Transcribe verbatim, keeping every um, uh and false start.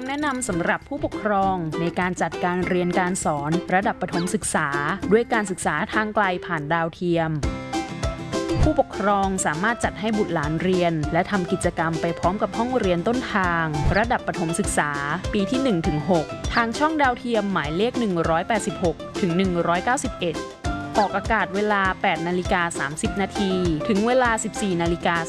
แนะนำสำหรับผู้ปกครองในการจัดการเรียนการสอนระดับประถมศึกษาด้วยการศึกษาทางไกลผ่านดาวเทียมผู้ปกครองสามารถจัดให้บุตรหลานเรียนและทำกิจกรรมไปพร้อมกับห้องเรียนต้นทางระดับประถมศึกษาปีที่ หนึ่งถึงหก ทางช่องดาวเทียมหมายเลขหนึ่งร้อยแปดสิบหกถึงหนึ่งร้อยเก้าสิบเอ็ดออกอากาศเวลา แปดนาฬิกาสามสิบนาทีถึงเวลา สิบสี่นาฬิกา